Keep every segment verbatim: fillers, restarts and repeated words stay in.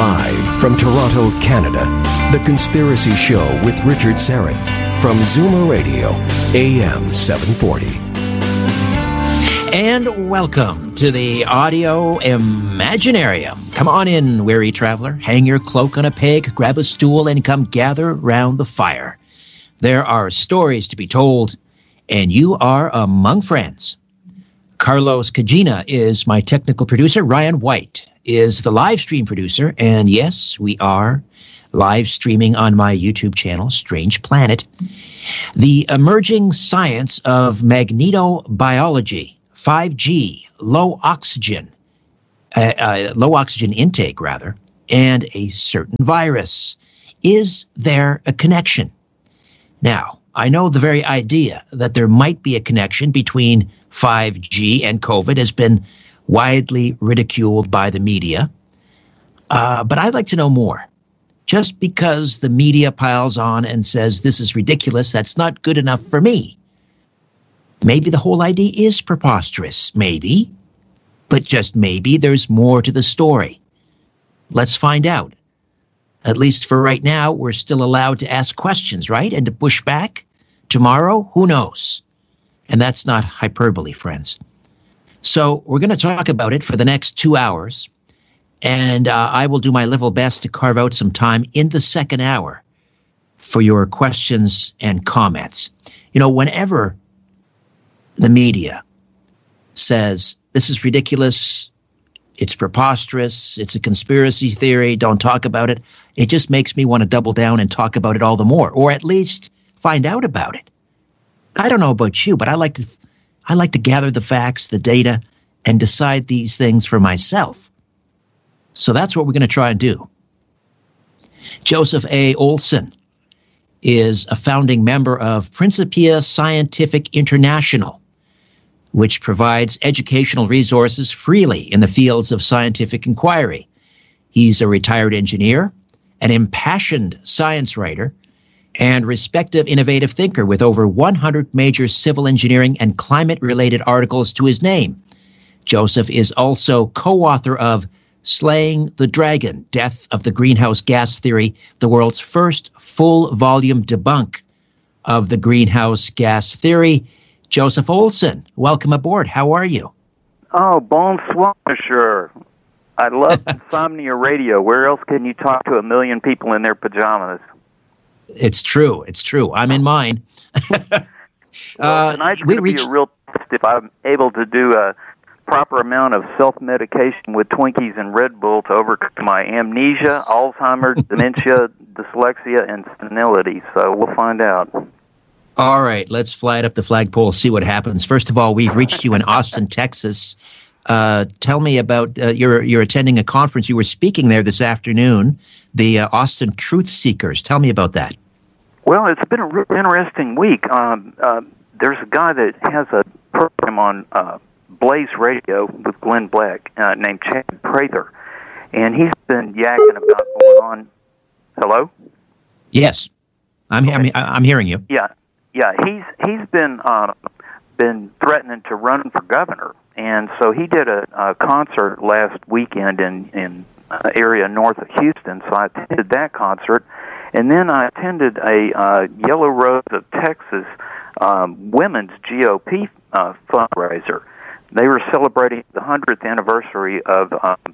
Live from Toronto, Canada, The Conspiracy Show with Richard Syrett from Zoomer Radio, A M seven forty. And welcome to the Audio Imaginarium. Come on in, weary traveler. Hang your cloak on a peg, grab a stool, and come gather round the fire. There are stories to be told, and you are among friends. Carlos Cagina is my technical producer. Ryan White is the live stream producer. And yes, we are live streaming on my YouTube channel, Strange Planet. The emerging science of magnetobiology, five G, low oxygen, uh, uh, low oxygen intake, rather, and a certain virus. Is there a connection? Now, I know the very idea that there might be a connection between five G and COVID has been widely ridiculed by the media, uh, but I'd like to know more. Just because the media piles on and says this is ridiculous, that's not good enough for me. Maybe the whole idea is preposterous, maybe, but just maybe there's more to the story. Let's find out. At least for right now, we're still allowed to ask questions, right? And to push back. Tomorrow, who knows? And that's not hyperbole, friends. So we're going to talk about it for the next two hours. And uh, I will do my level best to carve out some time in the second hour for your questions and comments. You know, whenever the media says, this is ridiculous, it's preposterous, it's a conspiracy theory, don't talk about it, it just makes me want to double down and talk about it all the more, or at least find out about it. I don't know about you, but I like to I like to gather the facts, the data, and decide these things for myself. So that's what we're going to try and do. Joseph A. Olson is a founding member of Principia Scientific International, which provides educational resources freely in the fields of scientific inquiry. He's a retired engineer, an impassioned science writer, and respected innovative thinker with over one hundred major civil engineering and climate-related articles to his name. Joseph is also co-author of Slaying the Dragon, Death of the Greenhouse Gas Theory, the world's first full-volume debunk of the greenhouse gas theory. Joseph Olson, welcome aboard. How are you? Oh, bonsoir, sure. I love Insomnia Radio. Where else can you talk to a million people in their pajamas? It's true. It's true. I'm in mine. well, uh, tonight's going to reached... be a real test if I'm able to do a proper amount of self-medication with Twinkies and Red Bull to overcome my amnesia, Alzheimer's, dementia, dyslexia, and senility. So we'll find out. All right. Let's fly it up the flagpole, see what happens. First of all, we've reached you in Austin, Texas. Uh, tell me about uh, you're you're attending a conference. You were speaking there this afternoon, the uh, Austin Truth Seekers. Tell me about that. Well, it's been a real interesting week. Um, uh, there's a guy that has a program on uh, Blaze Radio with Glenn Black uh, named Chad Prather, and he's been yakking about going on. Hello? Yes, I'm okay. I'm, I'm hearing you. Yeah, yeah. He's he's been uh, been threatening to run for governor. And so he did a, a concert last weekend in in uh, area north of Houston. So I attended that concert, and then I attended a uh, Yellow Rose of Texas um, women's G O P uh, fundraiser. They were celebrating the hundredth anniversary of um,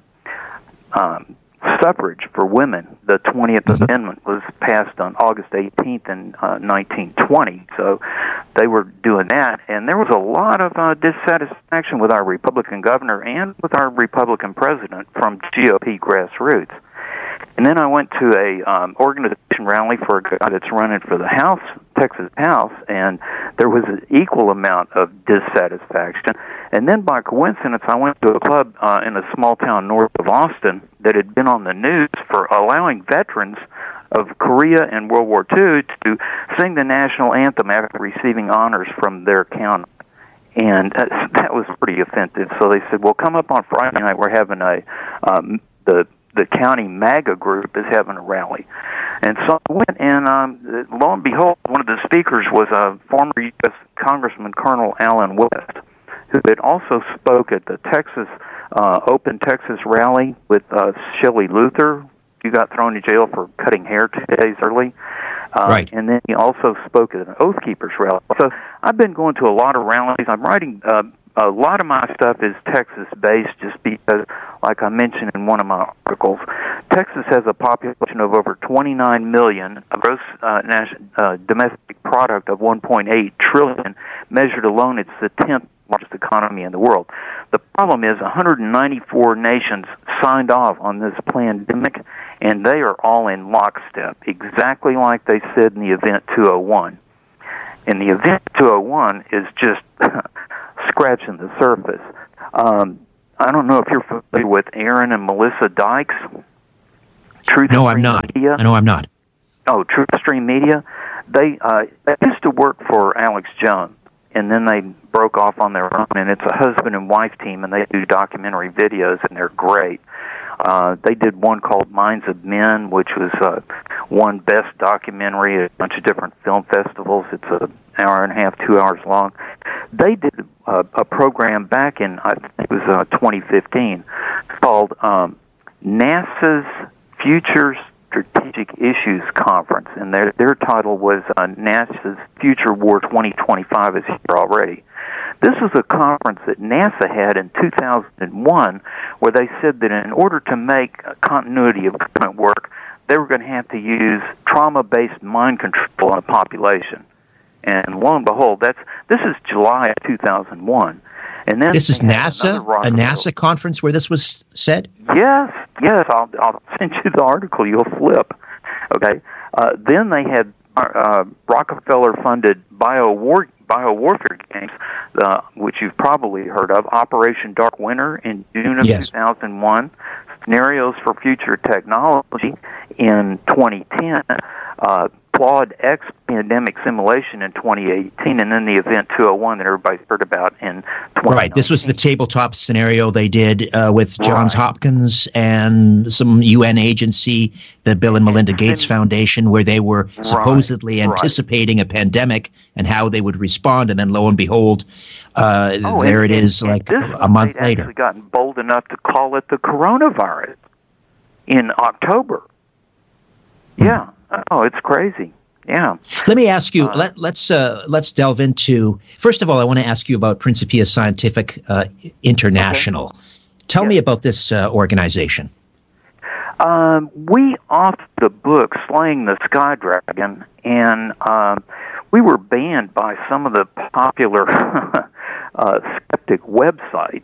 um, suffrage for women. The twentieth mm-hmm. Amendment was passed on August eighteenth in uh, nineteen twenty. So they were doing that, and there was a lot of uh, dissatisfaction with our Republican governor and with our Republican president from G O P grassroots. And then I went to a um, organization rally for a guy that's running for the House, Texas House, and there was an equal amount of dissatisfaction. And then by coincidence, I went to a club uh, in a small town north of Austin that had been on the news for allowing veterans of Korea and World War Two to sing the national anthem after receiving honors from their county. And uh, that was pretty offensive. So they said, well, come up on Friday night. We're having a, um, the the county MAGA group is having a rally. And so I went, and um, lo and behold, one of the speakers was a former U S Congressman Colonel Allen West, who had also spoke at the Texas uh, Open Texas rally with uh, Shelley Luther, you got thrown in jail for cutting hair two days early. Uh, right. And then he also spoke at an Oath Keepers rally. So I've been going to a lot of rallies. I'm writing, uh, a lot of my stuff is Texas-based just because, like I mentioned in one of my articles, Texas has a population of over twenty-nine million, a gross uh, national, uh, domestic product of one point eight trillion. Measured alone, it's the tenth largest economy in the world. The problem is one hundred ninety-four nations signed off on this pandemic, and they are all in lockstep, exactly like they said in the Event two oh one. And the Event two oh one is just scratching the surface. Um, I don't know if you're familiar with Aaron and Melissa Dykes. Truth no, I'm not. Media. No, I'm not. Oh, TruthStream Media. They, uh, they used to work for Alex Jones, and then they broke off on their own, and it's a husband and wife team, and they do documentary videos, and they're great. Uh, they did one called Minds of Men, which was uh, one best documentary at a bunch of different film festivals. It's an hour and a half, two hours long. They did a, a program back in, I think it was uh, twenty fifteen, called um, NASA's Future Strategic Issues Conference, and their their title was uh, NASA's Future War twenty twenty-five is here already. This was a conference that NASA had in two thousand one where they said that in order to make continuity of government work, they were going to have to use trauma-based mind control on a population. And lo and behold, that's this is July of two thousand one. And then this is NASA, a NASA conference where this was said? Yes, yes. I'll, I'll send you the article. You'll flip. Okay. Uh, then they had uh, Rockefeller-funded bio war bio warfare games, uh, which you've probably heard of. Operation Dark Winter in June of yes. two thousand one. Scenarios for Future Technology in twenty ten. Uh, Claude X pandemic simulation in twenty eighteen, and then the Event two oh one that everybody's heard about in twenty nineteen. Right, this was the tabletop scenario they did uh, with Johns right. Hopkins and some U N agency, the Bill and Melinda Gates and, Foundation, where they were supposedly right, anticipating right. a pandemic and how they would respond, and then lo and behold, uh, oh, there and, it is and, like and a month later. They'd actually gotten bold enough to call it the coronavirus in October. Hmm. Yeah. Oh, it's crazy. Yeah. Let me ask you. Uh, let, let's uh, let's delve into. First of all, I want to ask you about Principia Scientific uh, International. Okay. Tell yes. me about this uh, organization. Um, we authored a book, Slaying the Sky Dragon, and um, we were banned by some of the popular uh, skeptic websites.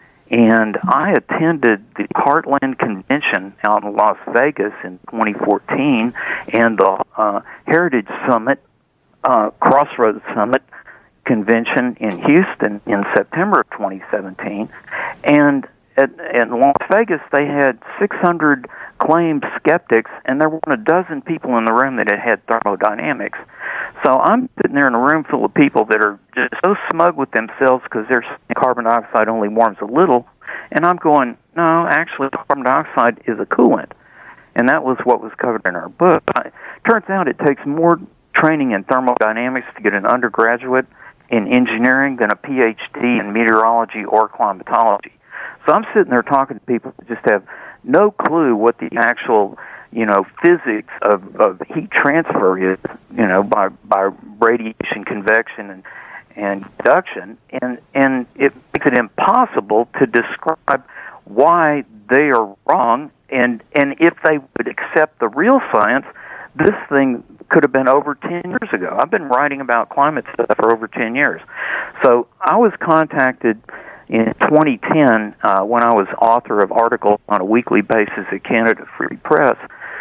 And I attended the Heartland Convention out in Las Vegas in twenty fourteen and the uh, Heritage Summit, uh, Crossroads Summit Convention in Houston in September of twenty seventeen. And at, at Las Vegas, they had six hundred claimed skeptics, and there weren't a dozen people in the room that had had thermodynamics. So I'm sitting there in a room full of people that are just so smug with themselves because their carbon dioxide only warms a little, and I'm going, no, actually carbon dioxide is a coolant. And that was what was covered in our book. It turns out it takes more training in thermodynamics to get an undergraduate in engineering than a P H D in meteorology or climatology. So I'm sitting there talking to people that just have no clue what the actual, you know, physics of, of heat transfer is, you know, by by radiation, convection, and and induction, and and it makes it impossible to describe why they are wrong, and and if they would accept the real science, this thing could have been over ten years ago. I've been writing about climate stuff for over ten years. So I was contacted in twenty ten, uh, when I was author of articles on a weekly basis at Canada Free Press,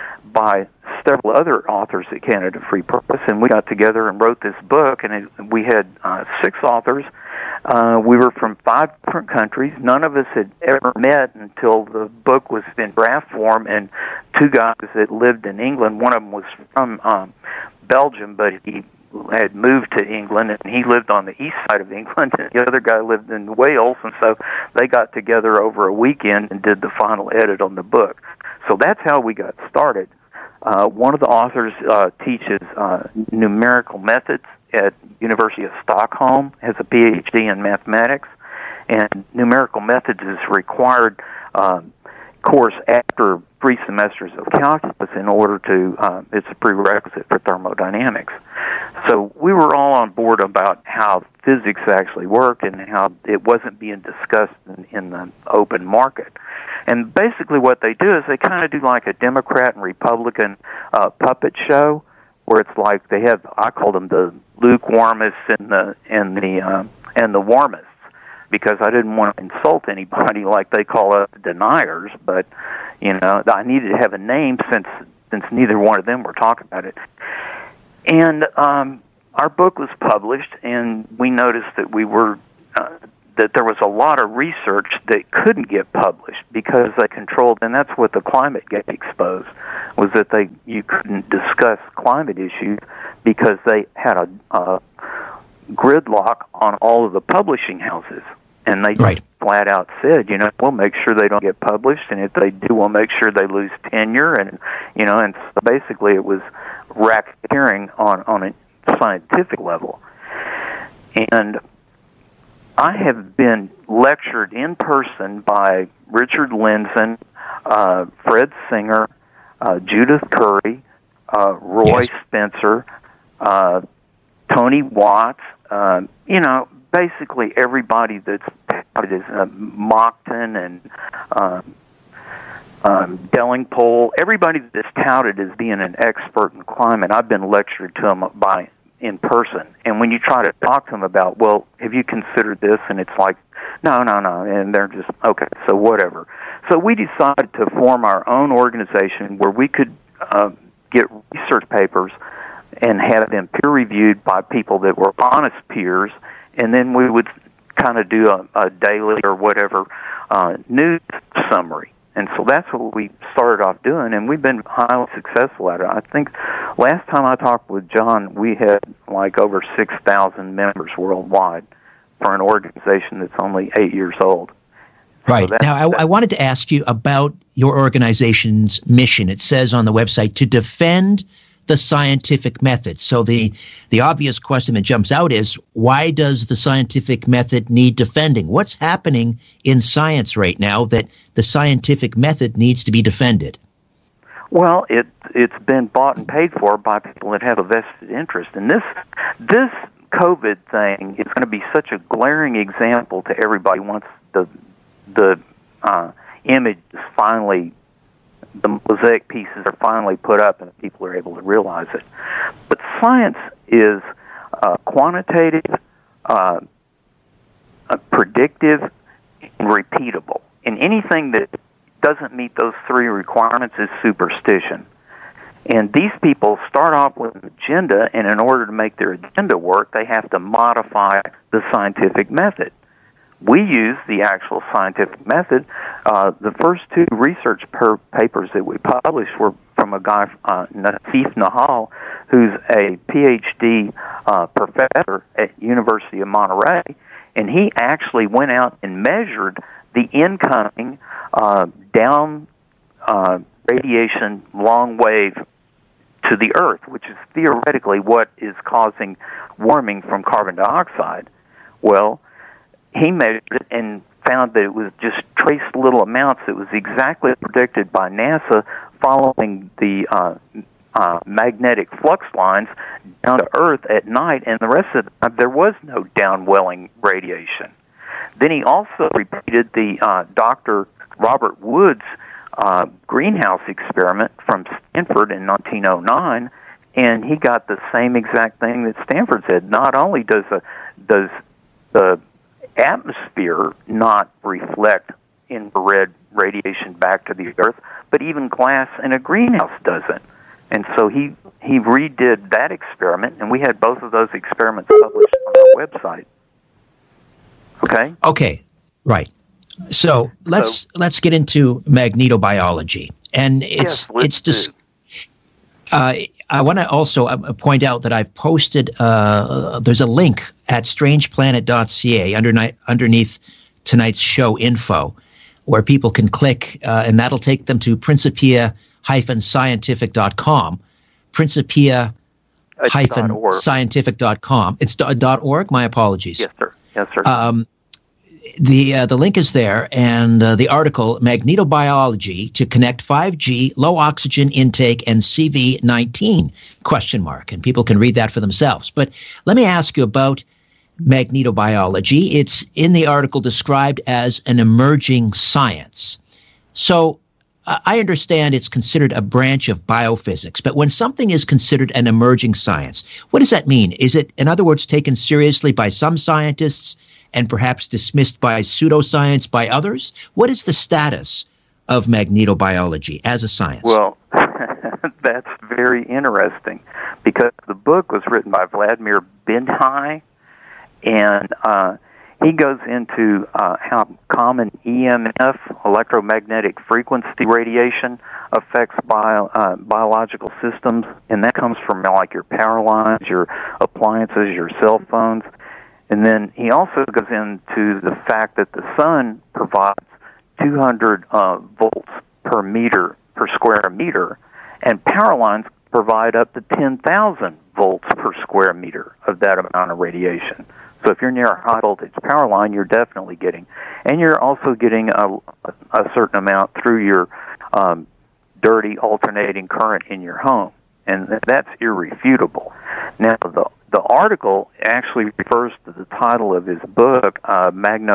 by several other authors at Canada Free Press, and we got together and wrote this book, and it, we had uh, six authors. Uh, we were from five different countries. None of us had ever met until the book was in draft form, and two guys that lived in England, one of them was from um, Belgium, but he had moved to England, and he lived on the east side of England, and the other guy lived in Wales, and so they got together over a weekend and did the final edit on the book. So that's how we got started. Uh, one of the authors uh, teaches uh, numerical methods at University of Stockholm, has a P H D in mathematics, and numerical methods is required um, course after three semesters of calculus in order to, uh, it's a prerequisite for thermodynamics. So we were all on board about how physics actually worked and how it wasn't being discussed in, in the open market. And basically what they do is they kind of do like a Democrat and Republican uh, puppet show, where it's like they have, I call them the lukewarmists and the and the uh, and the warmists, because I didn't want to insult anybody like they call us deniers, but you know I needed to have a name since since neither one of them were talking about it. And um, our book was published, and we noticed that we were uh, that there was a lot of research that couldn't get published because they controlled, and that's what the climate gate exposed, was that they you couldn't discuss climate issues because they had a, a gridlock on all of the publishing houses. And they just right. flat out said, you know, we'll make sure they don't get published, and if they do, we'll make sure they lose tenure. And, you know, and so basically it was racketeering on, on a scientific level. And I have been lectured in person by Richard Lindzen, uh, Fred Singer, uh, Judith Curry, uh, Roy yes. Spencer, uh, Tony Watts, uh, you know, basically everybody that's touted as uh, Mockton and uh, um, Dellingpole, everybody that's touted as being an expert in climate, I've been lectured to them by in person. And when you try to talk to them about, well, have you considered this? And it's like, no, no, no. And they're just, okay, so whatever. So we decided to form our own organization where we could uh, get research papers and have them peer-reviewed by people that were honest peers, and then we would kind of do a, a daily or whatever uh, news summary. And so that's what we started off doing, and we've been highly successful at it. I think last time I talked with John, we had like over six thousand members worldwide for an organization that's only eight years old. Right. So now, I, I wanted to ask you about your organization's mission. It says on the website, to defend the scientific method. So the the obvious question that jumps out is, why does the scientific method need defending? What's happening in science right now that the scientific method needs to be defended? Well, it it's been bought and paid for by people that have a vested interest. And this this COVID thing is going to be such a glaring example to everybody once the the uh, image is finally, the mosaic pieces are finally put up and people are able to realize it. But science is uh, quantitative, uh, uh, predictive, and repeatable. And anything that doesn't meet those three requirements is superstition. And these people start off with an agenda, and in order to make their agenda work, they have to modify the scientific method. We use the actual scientific method. Uh, the first two research per papers that we published were from a guy, uh, Nassif Nahal, who's a P H D uh, professor at University of Monterey, and he actually went out and measured the incoming uh, down uh, radiation long wave to the Earth, which is theoretically what is causing warming from carbon dioxide. Well, he measured it and found that it was just trace little amounts. It was exactly predicted by NASA following the uh, uh, magnetic flux lines down to Earth at night, and the rest of the time there was no downwelling radiation. Then he also repeated the uh, Doctor Robert Wood's uh, greenhouse experiment from Stanford in nineteen oh nine, and he got the same exact thing that Stanford said. Not only does the, does the atmosphere not reflect infrared radiation back to the Earth, but even glass in a greenhouse doesn't. And so he, he redid that experiment, and we had both of those experiments published on our website. Okay? Okay, right. So let's so, let's get into magnetobiology, and it's yes, it's just. Uh, I want to also uh, point out that I've posted. Uh, there's a link at strange planet dot c a underneath underneath tonight's show info, where people can click, uh, and that'll take them to principia dash scientific dot com. Principia dash scientific dot com. It's dot org. My apologies. Yes, sir. Yes, sir. Um, the uh, the link is there, and uh, the article, Magnetobiology to Connect five G, Low Oxygen Intake, and C V nineteen, question mark. And people can read that for themselves. But let me ask you about magnetobiology. It's in the article described as an emerging science. So uh, I understand it's considered a branch of biophysics, but when something is considered an emerging science, what does that mean? Is it, in other words, taken seriously by some scientists and perhaps dismissed by pseudoscience by others? What is the status of magnetobiology as a science? Well, that's very interesting, because the book was written by Vladimir Bindhai, and uh, he goes into uh, how common E M F, electromagnetic frequency radiation, affects bio, uh, biological systems, and that comes from like your power lines, your appliances, your cell phones. And then he also goes into the fact that the sun provides two hundred uh, volts per meter, per square meter, and power lines provide up to ten thousand volts per square meter of that amount of radiation. So if you're near a high voltage power line, you're definitely getting, and you're also getting a, a certain amount through your um, dirty alternating current in your home, and that's irrefutable. Now, the the article actually refers to the title of his book, uh,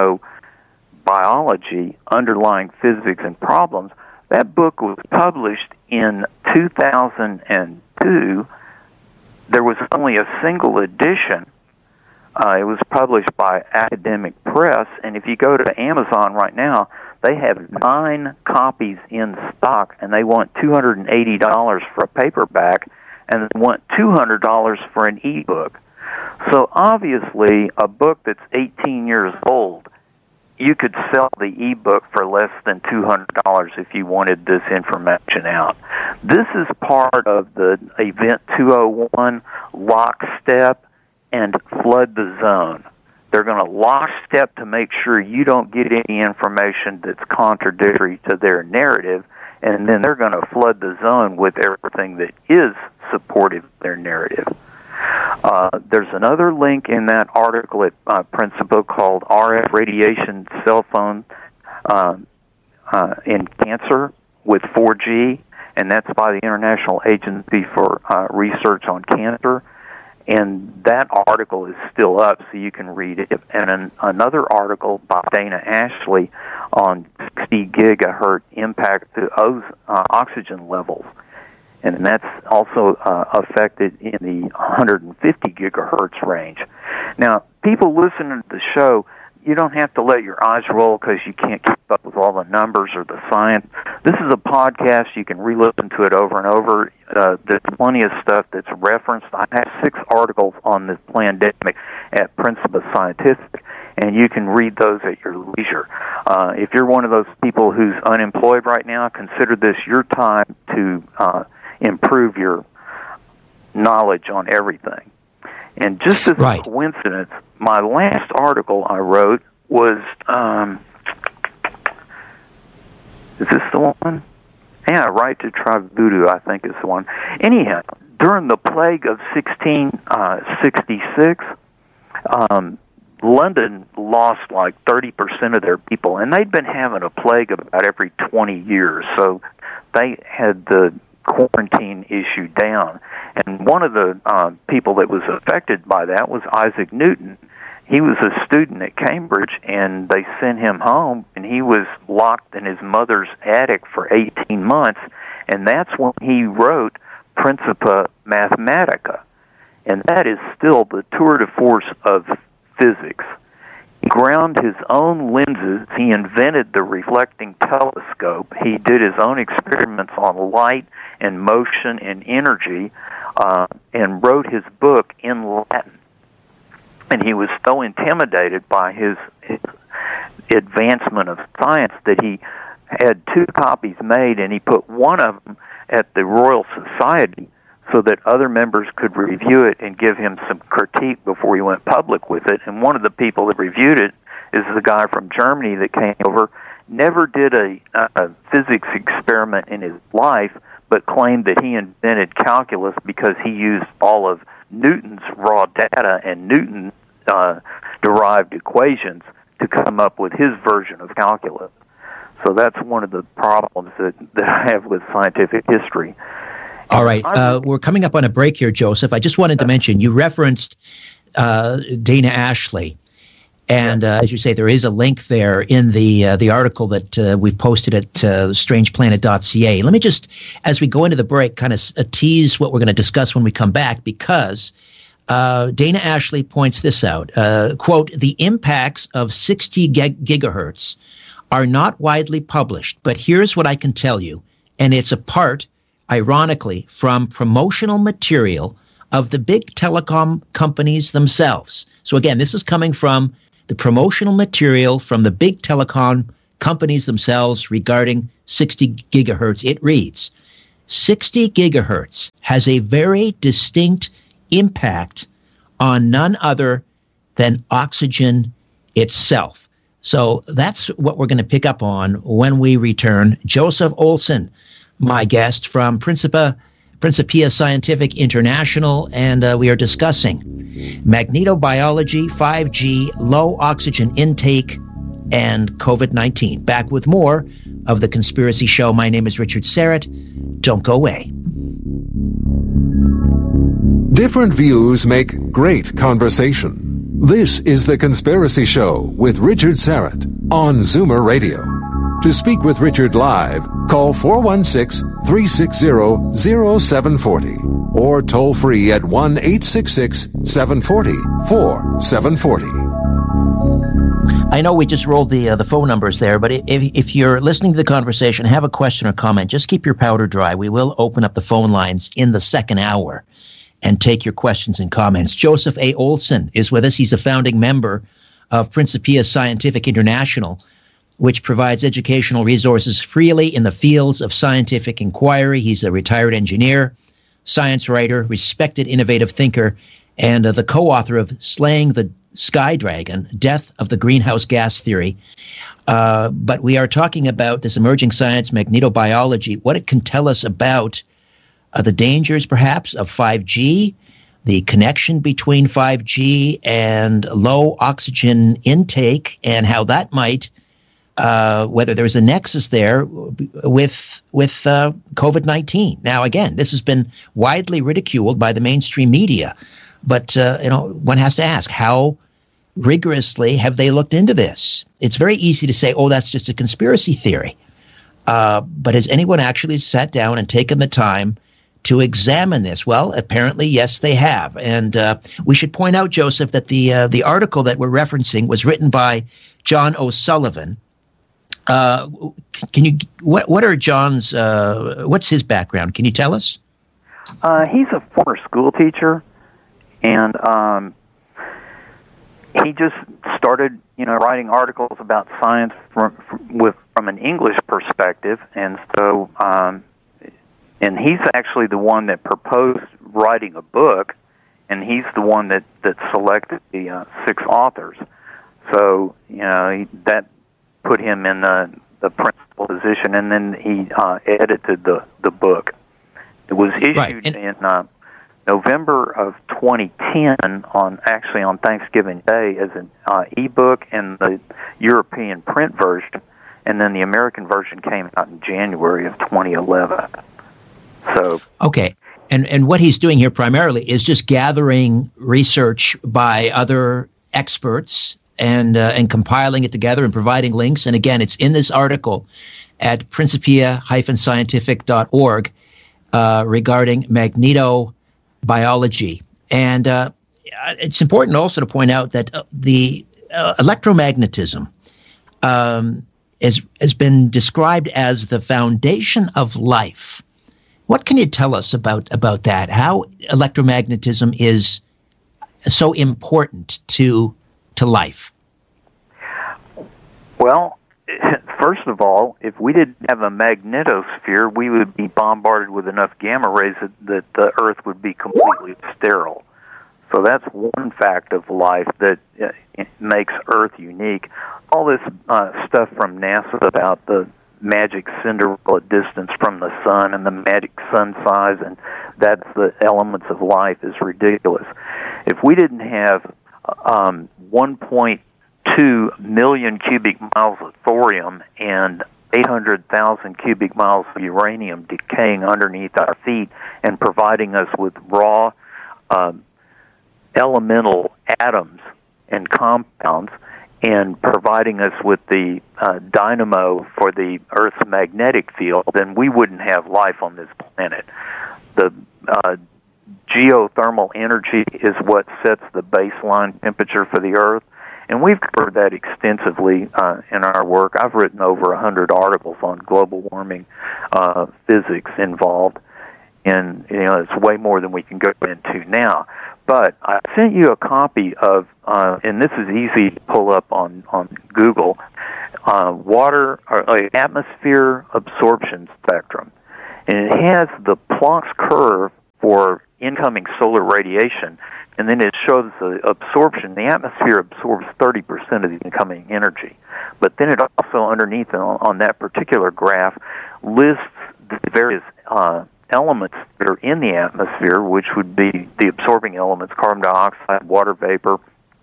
Magnetobiology, Underlying Physics and Problems. That book was published in two thousand two. There was only a single edition. Uh, it was published by Academic Press, and if you go to Amazon right now, they have nine copies in stock, and they want two hundred eighty dollars for a paperback, and they want two hundred dollars for an ebook. So obviously, a book that's eighteen years old, you could sell the ebook for less than two hundred dollars if you wanted this information out. This is part of the Event two oh one lockstep and flood the zone. They're going to lockstep to make sure you don't get any information that's contradictory to their narrative, and then they're going to flood the zone with everything that is supportive of their narrative. Uh, there's another link in that article at uh, Principia called R F Radiation Cell Phone uh, uh, in Cancer with four G, and that's by the International Agency for uh, Research on Cancer. And that article is still up, so you can read it. And an, another article by Dana Ashley on sixty gigahertz impact to oz, uh, oxygen levels. And that's also uh, affected in the one hundred fifty gigahertz range. Now, people listening to the show, you don't have to let your eyes roll because you can't keep up with all the numbers or the science. This is a podcast. You can re-listen to it over and over. Uh, there's plenty of stuff that's referenced. I have six articles on this pandemic at Principia Scientific, and you can read those at your leisure. Uh, if you're one of those people who's unemployed right now, consider this your time to uh, improve your knowledge on everything. And just as right. a coincidence, my last article I wrote was, um, is this the one? Yeah, Right to Try Voodoo, I think is the one. Anyhow, during the plague of sixteen sixty-six, um, London lost like thirty percent of their people, and they'd been having a plague about every twenty years, so they had the quarantine issue down. And one of the uh, people that was affected by that was Isaac Newton. He was a student at Cambridge, and they sent him home, and he was locked in his mother's attic for eighteen months, and that's when he wrote Principia Mathematica. And that is still the tour de force of physics. He ground his own lenses. He invented the reflecting telescope. He did his own experiments on light and motion and energy, uh, and wrote his book in Latin. And he was so intimidated by his, his advancement of science that he had two copies made, and he put one of them at the Royal Society so that other members could review it and give him some critique before he went public with it. And one of the people that reviewed it is the guy from Germany that came over, never did a, a physics experiment in his life, but claimed that he invented calculus because he used all of Newton's raw data and Newton uh, derived equations to come up with his version of calculus. So that's one of the problems that, that I have with scientific history. All right. Uh, we're coming up on a break here, Joseph. I just wanted to mention, you referenced uh, Dana Ashley. And uh, as you say, there is a link there in the uh, the article that uh, we've posted at uh, strange planet dot c a. Let me just, as we go into the break, kind of uh, tease what we're going to discuss when we come back, because uh, Dana Ashley points this out. Uh, quote, the impacts of sixty gig- gigahertz are not widely published, but here's what I can tell you. And it's a part, ironically, from promotional material of the big telecom companies themselves. So again, this is coming from the promotional material from the big telecom companies themselves regarding sixty gigahertz. It reads, sixty gigahertz has a very distinct impact on none other than oxygen itself. So that's what we're going to pick up on when we return. Joseph Olson, my guest from Principia, Principia Scientific International, and uh, we are discussing magnetobiology, five G, low oxygen intake, and COVID nineteen. Back with more of The Conspiracy Show. My name is Richard Syrett. Don't go away. Different views make great conversation. This is The Conspiracy Show with Richard Syrett on Zoomer Radio. To speak with Richard live, call four one six, three six zero, zero seven four zero or toll free at one eight six six, seven four zero, four seven four zero. I know we just rolled the uh, the phone numbers there, but if if you're listening to the conversation, have a question or comment, just keep your powder dry. We will open up the phone lines in the second hour and take your questions and comments. Joseph A. Olson is with us. He's a founding member of Principia Scientific International, which provides educational resources freely in the fields of scientific inquiry. He's a retired engineer, science writer, respected innovative thinker, and uh, the co-author of Slaying the Sky Dragon, Death of the Greenhouse Gas Theory. Uh, but we are talking about this emerging science, magnetobiology, what it can tell us about uh, the dangers, perhaps, of five G, the connection between five G and low oxygen intake, and how that might Uh, whether there's a nexus there with with uh, COVID nineteen. Now, again, this has been widely ridiculed by the mainstream media, but uh, you know, one has to ask, how rigorously have they looked into this? It's very easy to say, "Oh, that's just a conspiracy theory," uh, but has anyone actually sat down and taken the time to examine this? Well, apparently, yes, they have. And uh, we should point out, Joseph, that the uh, the article that we're referencing was written by John O'Sullivan. Uh, can you, what, what are John's, uh, what's his background? Can you tell us? Uh, he's a former school teacher, and um, he just started, you know, writing articles about science from, from, with, from an English perspective, and so, um, and he's actually the one that proposed writing a book, and he's the one that, that selected the uh, six authors. So, you know, he, that put him in the, the principal position, and then he uh, edited the, the book. It was issued right. in uh, November of twenty ten, on actually on Thanksgiving Day, as an uh, ebook and the European print version, and then the American version came out in January of twenty eleven. So okay, and and what he's doing here primarily is just gathering research by other experts and uh, and compiling it together and providing links. And again, it's in this article at principia dash scientific dot org uh, regarding magnetobiology. And uh, it's important also to point out that uh, the uh, electromagnetism um, is, has been described as the foundation of life. What can you tell us about, about that? How electromagnetism is so important to to life? Well, first of all, if we didn't have a magnetosphere, we would be bombarded with enough gamma rays that, that the Earth would be completely sterile. So that's one fact of life that uh, makes Earth unique. All this uh, stuff from NASA about the magic Cinderella distance from the sun and the magic sun size, and that's the elements of life, is ridiculous. If we didn't have um, one point two million cubic miles of thorium and eight hundred thousand cubic miles of uranium decaying underneath our feet and providing us with raw um, elemental atoms and compounds, and providing us with the uh, dynamo for the Earth's magnetic field, then we wouldn't have life on this planet. The uh, geothermal energy is what sets the baseline temperature for the Earth, and we've covered that extensively uh, in our work. I've written over one hundred articles on global warming uh, physics involved, and you know it's way more than we can go into now. But I sent you a copy of, uh, and this is easy to pull up on, on Google, uh, water or uh, atmosphere absorption spectrum. And it has the Planck's curve for incoming solar radiation, and then it shows the absorption. The atmosphere absorbs thirty percent of the incoming energy. But then it also, underneath on, on that particular graph, lists the various uh elements that are in the atmosphere, which would be the absorbing elements, carbon dioxide, water vapor.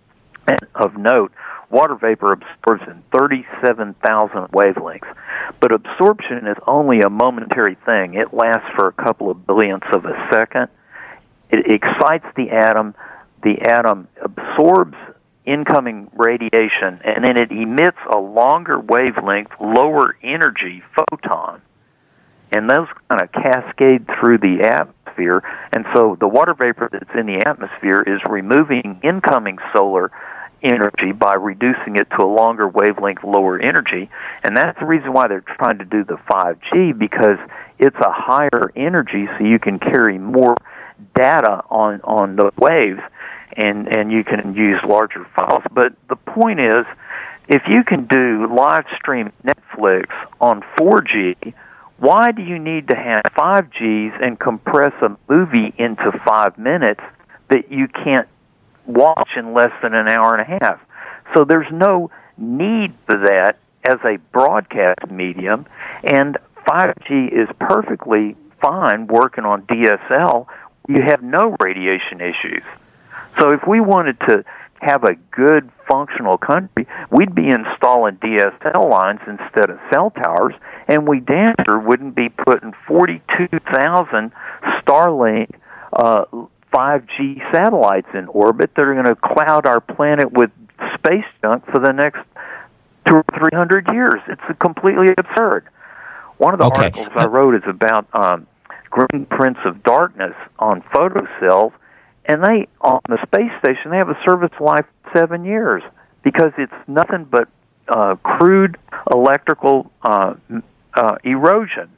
And of note, water vapor absorbs in thirty-seven thousand wavelengths. But absorption is only a momentary thing. It lasts for a couple of billionths of a second. It excites the atom. The atom absorbs incoming radiation, and then it emits a longer wavelength, lower energy photon. And those kind of cascade through the atmosphere, and so the water vapor that's in the atmosphere is removing incoming solar energy by reducing it to a longer wavelength, lower energy, and that's the reason why they're trying to do the five G, because it's a higher energy, so you can carry more data on, on the waves, and, and you can use larger files. But the point is, if you can do live stream Netflix on four G, why do you need to have five Gs and compress a movie into five minutes that you can't watch in less than an hour and a half? So there's no need for that as a broadcast medium, and five G is perfectly fine working on D S L. You have no radiation issues. So if we wanted to have a good functional country, we'd be installing D S L lines instead of cell towers, and we damn sure wouldn't be putting forty-two thousand Starlink uh, five G satellites in orbit that are going to cloud our planet with space junk for the next two or three hundred years. It's completely absurd. One of the okay. articles I wrote is about um, green prints of darkness on photocells, and they, on the space station, they have a service life of seven years because it's nothing but uh, crude electrical uh, uh, erosion.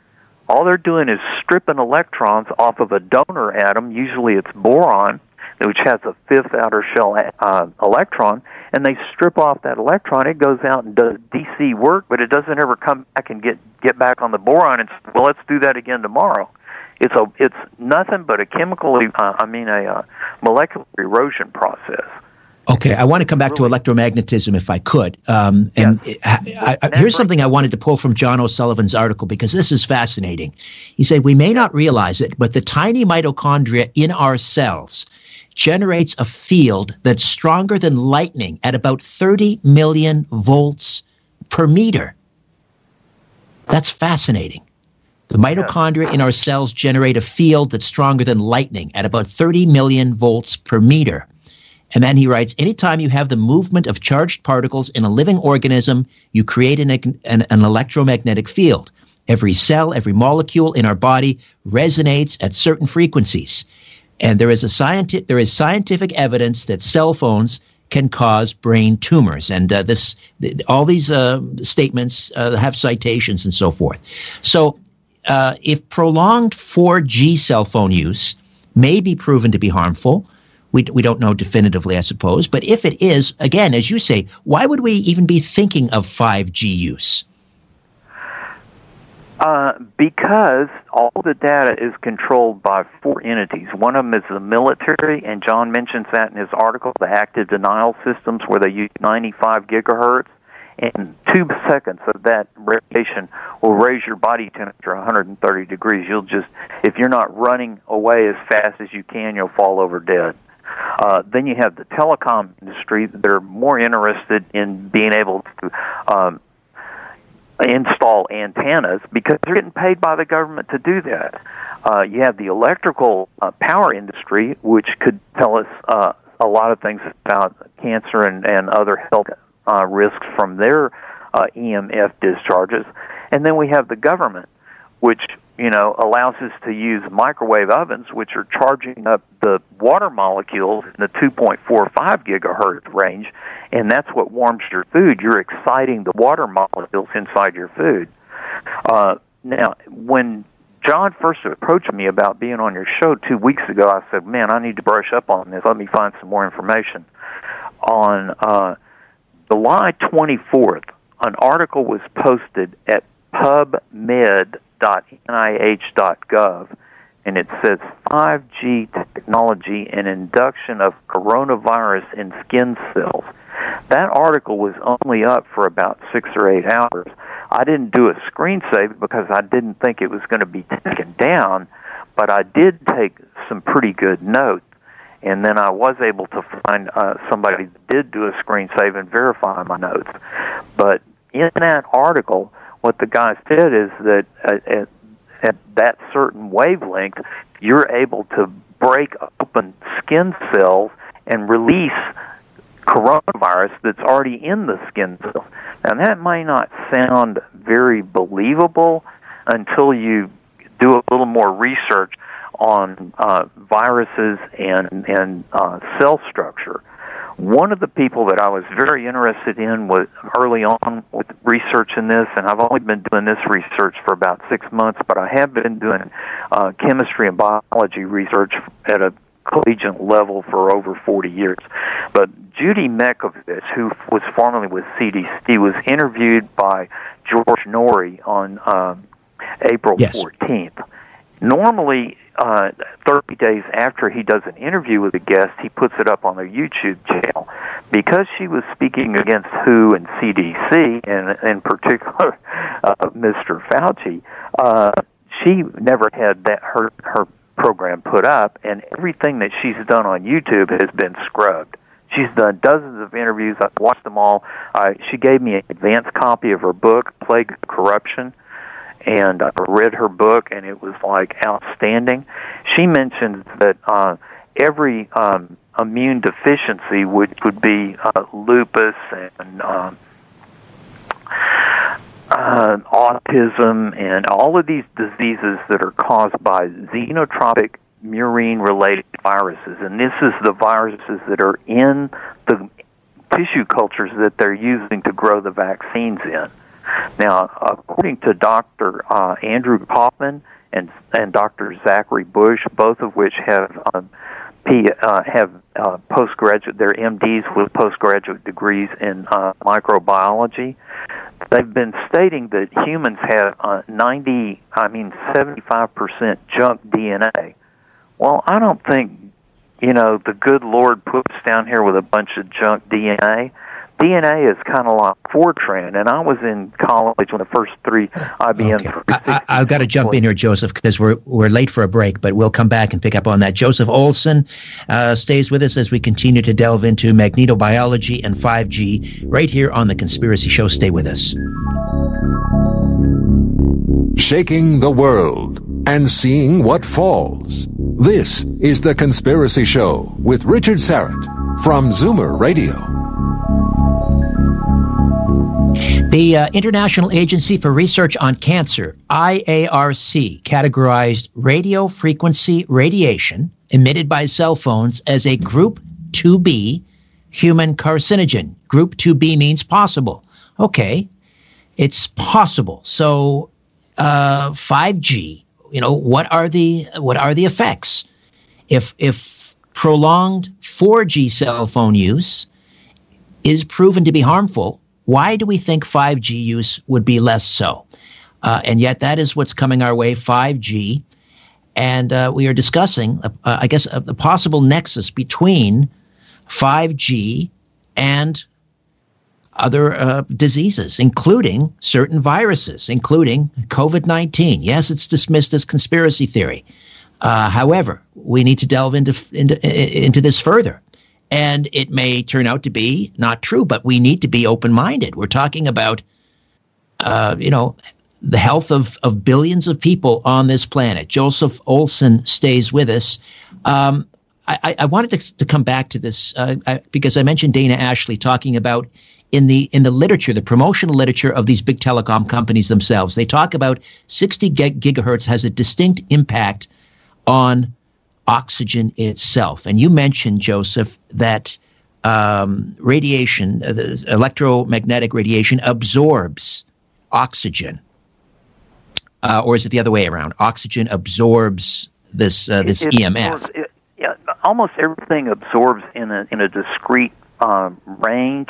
All they're doing is stripping electrons off of a donor atom, usually it's boron, which has a fifth outer shell uh, electron, and they strip off that electron. It goes out and does D C work, but it doesn't ever come back and get, get back on the boron and say, well, let's do that again tomorrow. It's a it's nothing but a chemical, uh, I mean a uh, molecular erosion process. Okay, I want to come back to electromagnetism if I could. Um, and yes. I, I, here's something I wanted to pull from John O'Sullivan's article because this is fascinating. He said, we may not realize it, but the tiny mitochondria in our cells generates a field that's stronger than lightning at about thirty million volts per meter. That's fascinating. The mitochondria in our cells generate a field that's stronger than lightning at about thirty million volts per meter. And then he writes, anytime you have the movement of charged particles in a living organism, you create an, an, an electromagnetic field. Every cell, every molecule in our body resonates at certain frequencies. And there is a scienti- there is scientific evidence that cell phones can cause brain tumors. And uh, this, th- all these uh, statements uh, have citations and so forth. So uh, if prolonged four G cell phone use may be proven to be harmful, We we don't know definitively, I suppose. But if it is, again, as you say, why would we even be thinking of five G use? Uh, because all the data is controlled by four entities. One of them is the military, and John mentions that in his article, the active denial systems, where they use ninety-five gigahertz. And two seconds of that radiation will raise your body temperature one hundred thirty degrees. You'll just, if you're not running away as fast as you can, you'll fall over dead. Uh, then you have the telecom industry that are more interested in being able to um, install antennas because they're getting paid by the government to do that. Uh, you have the electrical uh, power industry, which could tell us uh, a lot of things about cancer and, and other health uh, risks from their uh, E M F discharges. And then we have the government, which, you know, allows us to use microwave ovens, which are charging up the water molecules in the two point four five gigahertz range, and that's what warms your food. You're exciting the water molecules inside your food. Uh, now, when John first approached me about being on your show two weeks ago, I said, man, I need to brush up on this. Let me find some more information. On uh, July twenty-fourth, an article was posted at pub med dot N I H dot gov, and it says five G technology and induction of coronavirus in skin cells. That article was only up for about six or eight hours. I didn't do a screen save because I didn't think it was going to be taken down, but I did take some pretty good notes, and then I was able to find uh, somebody that did do a screen save and verify my notes. But in that article, what the guy said is that at, at that certain wavelength, you're able to break open skin cells and release coronavirus that's already in the skin cells. Now, that may not sound very believable until you do a little more research on uh, viruses and, and uh, cell structure. One of the people that I was very interested in was early on with research in this, and I've only been doing this research for about six months, but I have been doing uh, chemistry and biology research at a collegiate level for over forty years. But Judy Mekovich, who was formerly with C D C, was interviewed by George Norrie on um, April yes. fourteenth. Normally, uh, thirty days after he does an interview with a guest, he puts it up on their YouTube channel. Because she was speaking against W H O and C D C, and in particular uh, Mister Fauci, uh, she never had that her her program put up, and everything that she's done on YouTube has been scrubbed. She's done dozens of interviews. I've watched them all. Uh, she gave me an advanced copy of her book, Plague of Corruption, and I read her book, and it was, like, outstanding. She mentions that uh, every um, immune deficiency would, would be uh, lupus and um, uh, autism and all of these diseases that are caused by xenotropic murine-related viruses, and this is the viruses that are in the tissue cultures that they're using to grow the vaccines in. Now, according to Doctor Uh, Andrew Kaufman and and Doctor Zachary Bush, both of which have um, P, uh, have uh, postgraduate, they're M Ds with postgraduate degrees in uh, microbiology. They've been stating that humans have uh, ninety, I mean seventy-five percent junk D N A. Well, I don't think, you know, the good Lord put us down here with a bunch of junk D N A. D N A is kind of like Fortran, and I was in college when the first three I B M. Okay. I, I, I've got to jump in here, Joseph, because we're we're late for a break, but we'll come back and pick up on that. Joseph Olson uh, stays with us as we continue to delve into magnetobiology and five G right here on The Conspiracy Show. Stay with us. Shaking the world and seeing what falls. This is The Conspiracy Show with Richard Syrett from Zoomer Radio. The uh, International Agency for Research on Cancer, I A R C, categorized radio frequency radiation emitted by cell phones as a Group two B human carcinogen. Group two B means possible. Okay, it's possible. So uh, five G, you know, what are the what are the effects? If if prolonged four G cell phone use is proven to be harmful, why do we think five G use would be less so? Uh, and yet that is what's coming our way, five G. And uh, we are discussing, uh, I guess, uh, the possible nexus between five G and other uh, diseases, including certain viruses, including COVID nineteen. Yes, it's dismissed as conspiracy theory. Uh, however, we need to delve into, into into this further. And it may turn out to be not true, but we need to be open-minded. We're talking about, uh, you know, the health of, of billions of people on this planet. Joseph Olson stays with us. Um, I, I wanted to, to come back to this uh, I, because I mentioned Dana Ashley talking about in the in the literature, the promotional literature of these big telecom companies themselves. They talk about sixty gigahertz has a distinct impact on oxygen itself. And you mentioned, Joseph, that um, radiation, uh, the electromagnetic radiation, absorbs oxygen. Uh, or is it the other way around? Oxygen absorbs this uh, this it, it E M F. Absorbs, it, yeah, almost everything absorbs in a in a discrete um, range,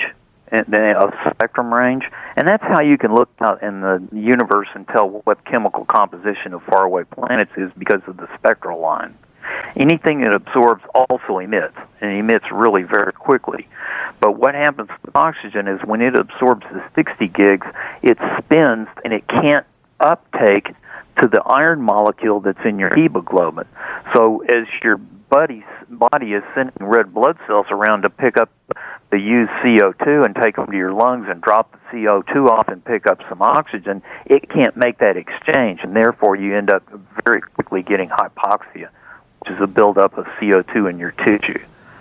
a spectrum range, and that's how you can look out in the universe and tell what chemical composition of faraway planets is because of the spectral line. Anything that absorbs also emits, and emits really very quickly. But what happens with oxygen is when it absorbs the sixty gigs, it spins and it can't uptake to the iron molecule that's in your hemoglobin. So as your body's body is sending red blood cells around to pick up the used C O two and take them to your lungs and drop the C O two off and pick up some oxygen, it can't make that exchange, and therefore you end up very quickly getting hypoxia, which is a buildup of C O two in your tissue.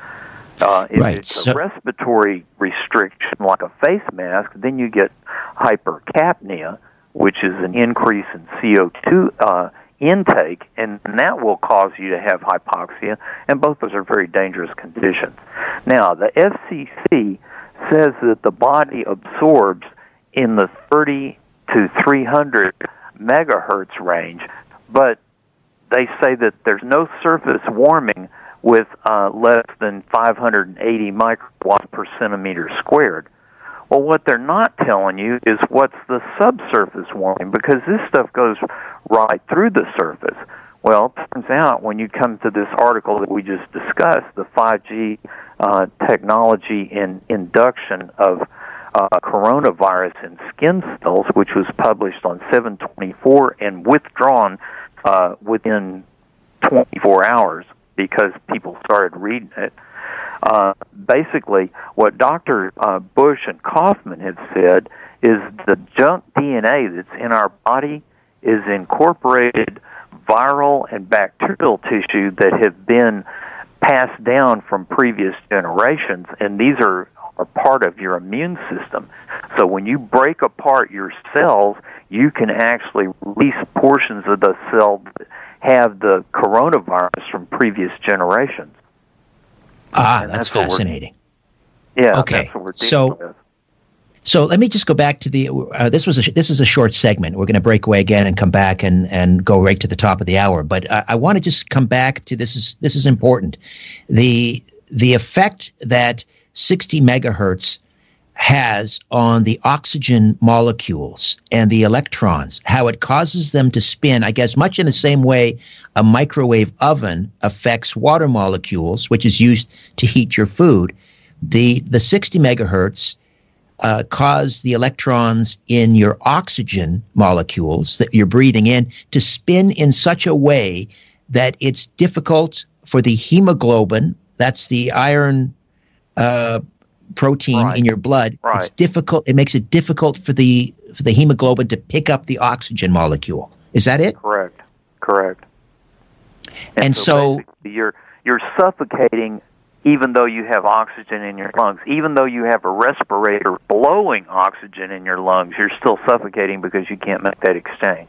Uh, if right. it's so- a respiratory restriction like a face mask, then you get hypercapnia, which is an increase in C O two uh, intake, and, and that will cause you to have hypoxia, and both those are very dangerous conditions. Now, the F C C says that the body absorbs in the thirty to three hundred megahertz range, but they say that there's no surface warming with uh, less than five hundred eighty microwatts per centimeter squared. Well, what they're not telling you is what's the subsurface warming, because this stuff goes right through the surface. Well, it turns out when you come to this article that we just discussed, the five G uh, technology in induction of uh, coronavirus in skin cells, which was published on seven twenty-four and withdrawn uh, within twenty-four hours because people started reading it. Uh, basically, what Doctor Uh, Bush and Kaufman have said is the junk D N A that's in our body is incorporated viral and bacterial tissue that have been passed down from previous generations, and these are, are part of your immune system. So when you break apart your cells, you can actually release portions of the cell that have the coronavirus from previous generations. Ah, And that's, that's what we're- fascinating. Yeah, Okay, that's what we're dealing so- with. So let me just go back to the. Uh, this was a this is a short segment. We're going to break away again and come back and, and go right to the top of the hour. But I, I want to just come back to this is this is important. The the effect that sixty megahertz has on the oxygen molecules and the electrons, how it causes them to spin, I guess, much in the same way a microwave oven affects water molecules, which is used to heat your food. The the sixty megahertz Uh, cause the electrons in your oxygen molecules that you're breathing in to spin in such a way that it's difficult for the hemoglobin, that's the iron uh, protein Right. in your blood. Right. It's difficult. It makes it difficult for the for the hemoglobin to pick up the oxygen molecule. Is that it? Correct. Correct. And so- basically you're you're suffocating even though you have oxygen in your lungs. Even though you have a respirator blowing oxygen in your lungs, you're still suffocating because you can't make that exchange.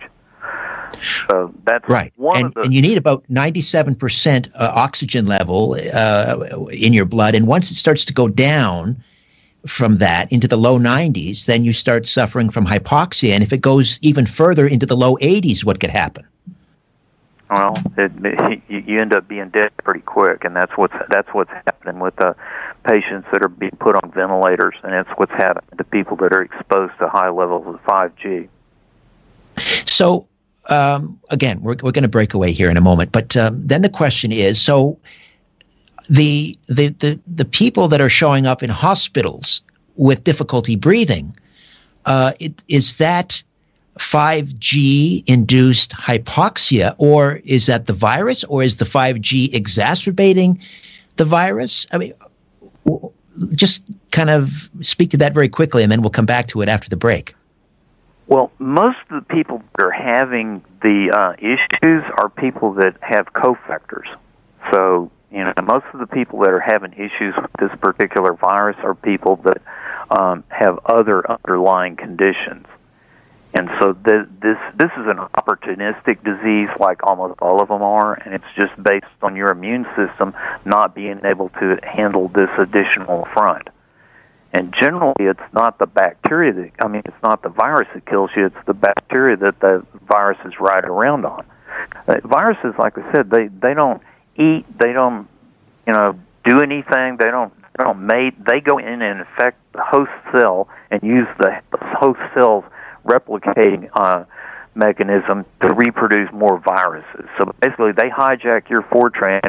So that's Right. one And, of the... and you need about ninety-seven percent uh, oxygen level uh, in your blood. And once it starts to go down from that into the low nineties, then you start suffering from hypoxia. And if it goes even further into the low eighties, what could happen? Well, it, it, you end up being dead pretty quick, and that's what's that's what's happening with the patients that are being put on ventilators, and it's what's happening to people that are exposed to high levels of five G. So, um, again, we're we're going to break away here in a moment, but um, then the question is: so the the the the people that are showing up in hospitals with difficulty breathing, uh, it, is that five G induced hypoxia, or is that the virus, or is the five G exacerbating the virus? I mean, just kind of speak to that very quickly, and then we'll come back to it after the break. Well, most of the people that are having the uh, issues are people that have cofactors. So, you know, most of the people that are having issues with this particular virus are people that um, have other underlying conditions. And so this, this this is an opportunistic disease, like almost all of them are, and it's just based on your immune system not being able to handle this additional front. And generally, it's not the bacteria that, I mean, it's not the virus that kills you, it's the bacteria that the virus is right around on. Uh, viruses, like I said, they, they don't eat, they don't, you know, do anything, they don't, they don't mate, they go in and infect the host cell and use the host cell's replicating uh, mechanism to reproduce more viruses. So basically, they hijack your Fortran